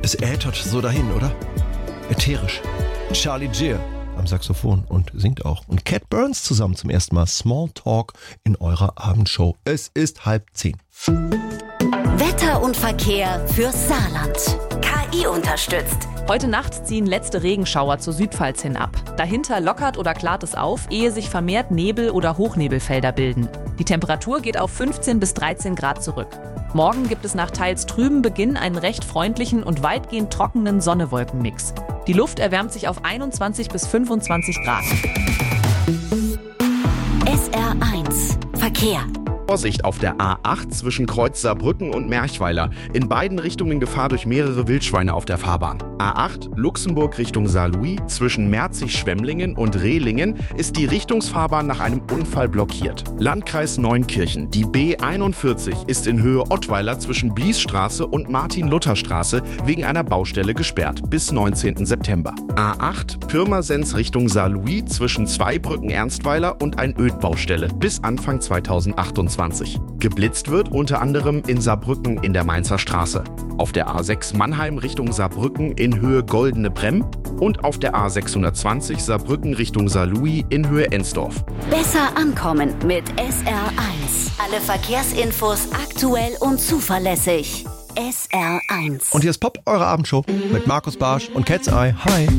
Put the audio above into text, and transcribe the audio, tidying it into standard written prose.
Es äthert so dahin, oder? Ätherisch. Charlie Geer am Saxophon und singt auch. Und Cat Burns zusammen zum ersten Mal. Small Talk in eurer Abendshow. Es ist 9:30. Wetter und Verkehr fürs Saarland. KI unterstützt. Heute Nacht ziehen letzte Regenschauer zur Südpfalz hin ab. Dahinter lockert oder klart es auf, ehe sich vermehrt Nebel- oder Hochnebelfelder bilden. Die Temperatur geht auf 15 bis 13 Grad zurück. Morgen gibt es nach teils trübem Beginn einen recht freundlichen und weitgehend trockenen Sonne-Wolken-Mix. Die Luft erwärmt sich auf 21 bis 25 Grad. SR1 Verkehr. Vorsicht auf der A8 zwischen Kreuz Saarbrücken und Merchweiler. In beiden Richtungen Gefahr durch mehrere Wildschweine auf der Fahrbahn. A8 Luxemburg Richtung Saarlouis zwischen Merzig-Schwemmlingen und Rehlingen ist die Richtungsfahrbahn nach einem Unfall blockiert. Landkreis Neunkirchen. Die B41 ist in Höhe Ottweiler zwischen Bliesstraße und Martin-Luther-Straße wegen einer Baustelle gesperrt bis 19. September. A8 Pirmasens Richtung Saarlouis zwischen Zweibrücken-Ernstweiler und ein Ödbaustelle bis Anfang 2028. Geblitzt wird unter anderem in Saarbrücken in der Mainzer Straße, auf der A6 Mannheim Richtung Saarbrücken in Höhe Goldene Bremm und auf der A620 Saarbrücken Richtung Saarlouis in Höhe Ensdorf. Besser ankommen mit SR1. Alle Verkehrsinfos aktuell und zuverlässig. SR1. Und hier ist Pop, eure Abendshow mit Markus Barsch und Cat's Eye. Hi.